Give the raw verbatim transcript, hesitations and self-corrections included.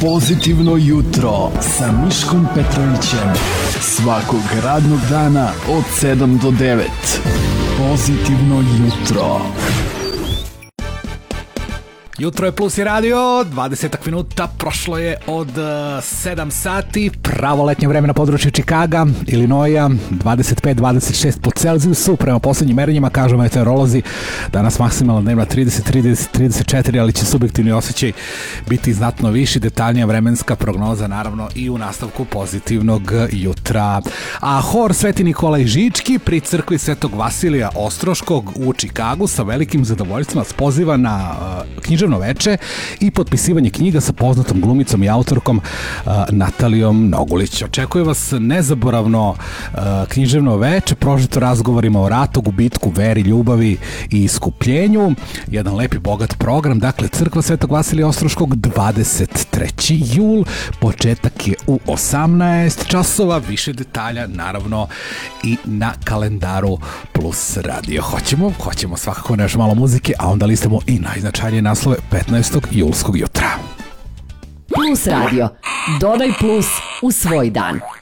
Pozitivno jutro sa Miškom Petrovićem. Svakog radnog dana od sedam do devet. Pozitivno jutro. Jutro je Plus i radio, dvadeset minuta, prošlo je od uh, sedam sati, pravo letnje vreme na području Čikaga, Ilinoja, dvadeset pet dvadeset šest po Celzijusu, prema posljednjim merenjima, kažu meteorolozi, danas maksimalna dnevna trideset tri trideset četiri, ali će subjektivni osjećaj biti znatno viši, detaljnija vremenska prognoza, naravno i u nastavku pozitivnog jutra. A hor Sveti Nikolaj Žički pri crkvi Svetog Vasilija Ostroškog u Čikagu sa velikim zadovoljstvom vas poziva na uh, književno veče i potpisivanje knjiga sa poznatom glumicom i autorkom uh, Natalijom Nogulić. Očekuje vas nezaboravno uh, književno veče, prožeto razgovorima o ratu, gubitku, veri, ljubavi i iskupljenju. Jedan lepi, bogat program. Dakle, crkva Svetog Vasilija Ostroškog, dvadeset treći jul. Početak je u osamnaest časova. Više detalja, naravno, i na kalendaru Plus radio. Hoćemo, hoćemo svakako nešto malo muzike, a onda listamo i najznačajnije naslove petnaestog julskog jutra. Plus radio. Dodaj plus u svoj dan.